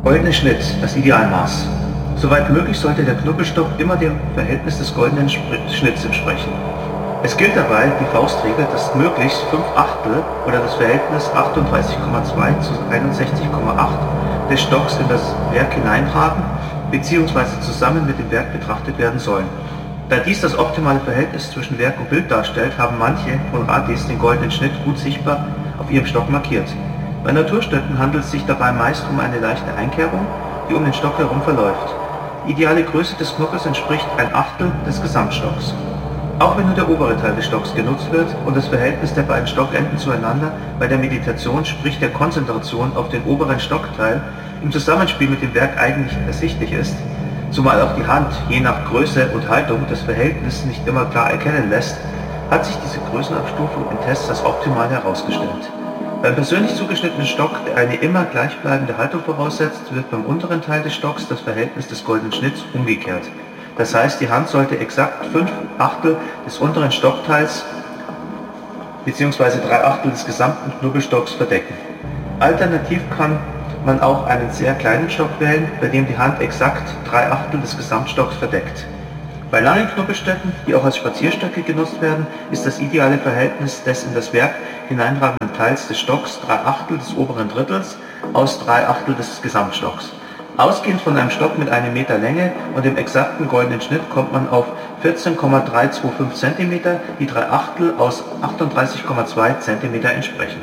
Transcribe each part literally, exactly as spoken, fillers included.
Goldene Schnitt, das Idealmaß. Soweit möglich sollte der Knubbelstock immer dem Verhältnis des goldenen Schnitts entsprechen. Es gilt dabei die Faustregel, dass möglichst fünf Achtel oder das Verhältnis achtunddreißig Komma zwei zu einundsechzig Komma acht des Stocks in das Werk hineintragen bzw. zusammen mit dem Werk betrachtet werden sollen. Da dies das optimale Verhältnis zwischen Werk und Bild darstellt, haben manche von Radis den goldenen Schnitt gut sichtbar auf ihrem Stock markiert. Bei Naturstöcken handelt es sich dabei meist um eine leichte Einkerbung, die um den Stock herum verläuft. Die ideale Größe des Knubbels entspricht ein Achtel des Gesamtstocks. Auch wenn nur der obere Teil des Stocks genutzt wird und das Verhältnis der beiden Stockenden zueinander bei der Meditation, sprich der Konzentration auf den oberen Stockteil, im Zusammenspiel mit dem Werk eigentlich ersichtlich ist, zumal auch die Hand je nach Größe und Haltung das Verhältnis nicht immer klar erkennen lässt, hat sich diese Größenabstufung in Tests als optimal herausgestellt. Beim persönlich zugeschnittenen Stock, der eine immer gleichbleibende Haltung voraussetzt, wird beim unteren Teil des Stocks das Verhältnis des goldenen Schnitts umgekehrt. Das heißt, die Hand sollte exakt fünf Achtel des unteren Stockteils bzw. drei Achtel des gesamten Knubbelstocks verdecken. Alternativ kann man auch einen sehr kleinen Stock wählen, bei dem die Hand exakt drei Achtel des Gesamtstocks verdeckt. Bei langen Knubbelstöcken, die auch als Spazierstöcke genutzt werden, ist das ideale Verhältnis des in das Werk hineinragenden Teils des Stocks drei Achtel des oberen Drittels aus drei Achtel des Gesamtstocks. Ausgehend von einem Stock mit einem Meter Länge und dem exakten goldenen Schnitt kommt man auf vierzehn Komma dreihundertfünfundzwanzig Zentimeter, die drei Achtel aus achtunddreißig Komma zwei Zentimeter entsprechen.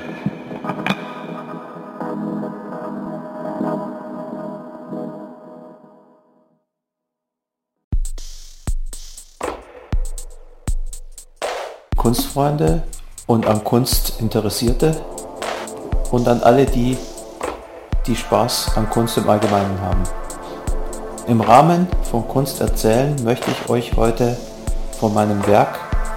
Kunstfreunde und an Kunst Interessierte und an alle die, die Spaß an Kunst im Allgemeinen haben. Im Rahmen von Kunst erzählen möchte ich euch heute von meinem Werk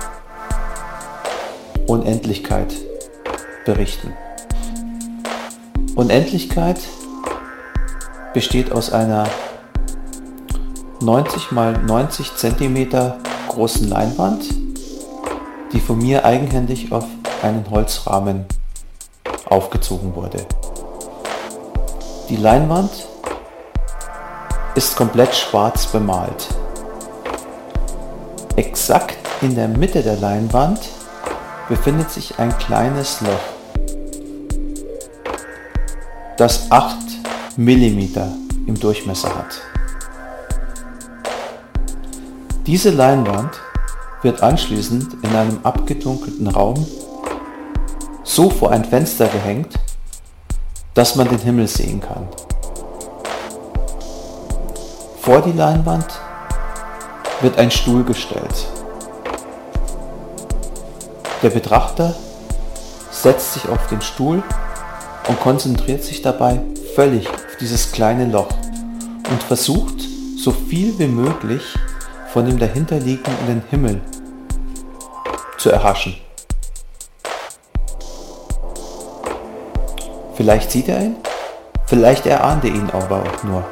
Unendlichkeit berichten. Unendlichkeit besteht aus einer neunzig mal neunzig Zentimeter großen Leinwand, die von mir eigenhändig auf einen Holzrahmen aufgezogen wurde. Die Leinwand ist komplett schwarz bemalt. Exakt in der Mitte der Leinwand befindet sich ein kleines Loch, das acht Millimeter im Durchmesser hat. Diese Leinwand wird anschließend in einem abgedunkelten Raum so vor ein Fenster gehängt, dass man den Himmel sehen kann. Vor die Leinwand wird ein Stuhl gestellt. Der Betrachter setzt sich auf den Stuhl und konzentriert sich dabei völlig auf dieses kleine Loch und versucht, so viel wie möglich von dem dahinterliegenden Himmel zu erhaschen. Vielleicht sieht er ihn, vielleicht erahnt er ihn aber auch nur.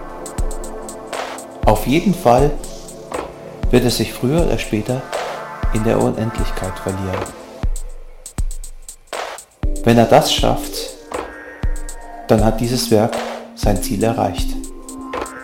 Auf jeden Fall wird er sich früher oder später in der Unendlichkeit verlieren. Wenn er das schafft, dann hat dieses Werk sein Ziel erreicht.